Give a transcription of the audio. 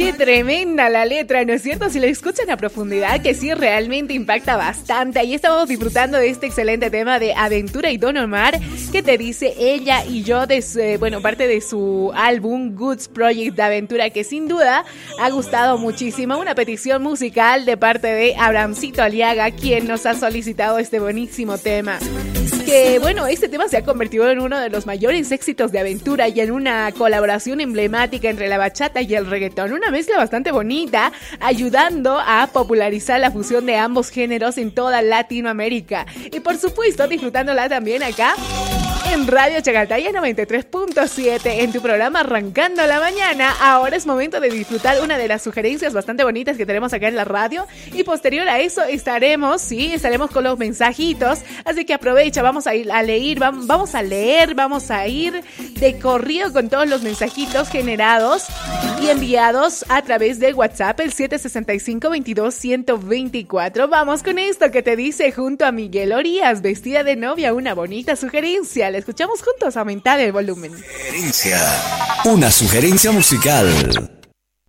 Qué tremenda la letra, ¿no es cierto? Si la escuchan a profundidad, que sí realmente impacta bastante. Ahí estamos disfrutando de este excelente tema de Aventura y Don Omar, que te dice ella y yo, parte de su álbum Goods Project de Aventura, que sin duda ha gustado muchísimo. Una petición musical de parte de Abrahamcito Aliaga, quien nos ha solicitado este buenísimo tema. Que bueno, este tema se ha convertido en uno de los mayores éxitos de Aventura y en una colaboración emblemática entre la bachata y el reggaetón. Una mezcla bastante bonita, ayudando a popularizar la fusión de ambos géneros en toda Latinoamérica. Y por supuesto, disfrutándola también acá en Radio Chacaltaya 93.7, en tu programa Arrancando la Mañana. Ahora es momento de disfrutar una de las sugerencias bastante bonitas que tenemos acá en la radio. Y posterior a eso estaremos con los mensajitos. Así que aprovecha, vamos a ir de corrido con todos los mensajitos generados y enviados a través de WhatsApp, el 765-22-124. Vamos con esto que te dice junto a Miguel Orías, vestida de novia, una bonita sugerencia. La escuchamos juntos, aumentar el volumen. Una sugerencia musical.